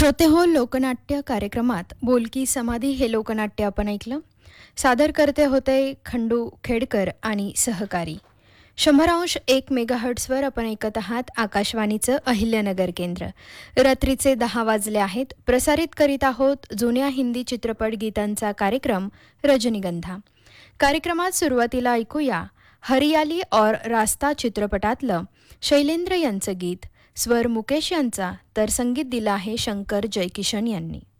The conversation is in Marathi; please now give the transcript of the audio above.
श्रोते हो, लोकनाट्य कार्यक्रमात बोलकी समाधी हे लोकनाट्य आपण ऐकलं. सादर करते होते खंडू खेडकर आणि सहकारी. 100.1 मेगाहर्ट्सवर आपण ऐकत आहात आकाशवाणीचं अहिल्यानगर केंद्र. रात्रीचे 10 वाजले आहेत. प्रसारित करीत आहोत जुन्या हिंदी चित्रपट गीतांचा कार्यक्रम रजनीगंधा. कार्यक्रमात सुरुवातीला ऐकूया हरियाली और रास्ता चित्रपटातलं शैलेंद्र यांचं गीत. स्वर मुकेश यांचा, तर संगीत दिलं आहे शंकर जयकिशन यांनी.